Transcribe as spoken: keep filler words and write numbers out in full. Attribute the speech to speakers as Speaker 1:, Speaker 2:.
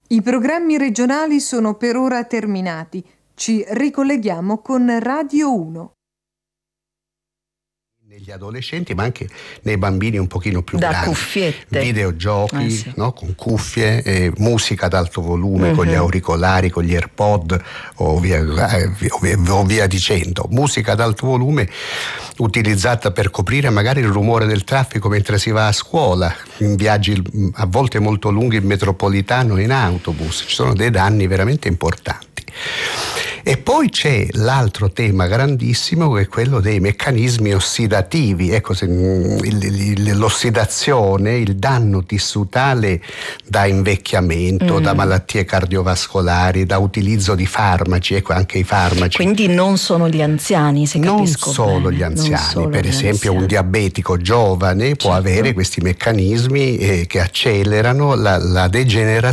Speaker 1: I programmi regionali sono per ora terminati. Ci ricolleghiamo con Radio uno.
Speaker 2: Negli adolescenti, ma anche nei bambini un pochino più
Speaker 3: da
Speaker 2: grandi.
Speaker 3: Cuffiette.
Speaker 2: Videogiochi,
Speaker 3: eh sì.
Speaker 2: no? Con cuffie, eh, musica ad alto volume, uh-huh. con gli auricolari, con gli AirPod o via, eh, via, o via dicendo. Musica ad alto volume utilizzata per coprire magari il rumore del traffico mentre si va a scuola, in viaggi a volte molto lunghi in metropolitano e in autobus. Ci sono dei danni veramente importanti. E poi c'è l'altro tema grandissimo, che è quello dei meccanismi ossidativi. Ecco, se, il, l'ossidazione, il danno tissutale da invecchiamento, mm. da malattie cardiovascolari, da utilizzo di farmaci, ecco anche i farmaci.
Speaker 3: Quindi non sono gli anziani, se capisco
Speaker 2: Non solo
Speaker 3: bene.
Speaker 2: gli anziani,
Speaker 3: solo
Speaker 2: per
Speaker 3: gli
Speaker 2: esempio
Speaker 3: anziani.
Speaker 2: Un diabetico giovane può certo. avere questi meccanismi eh, che accelerano la, la degenerazione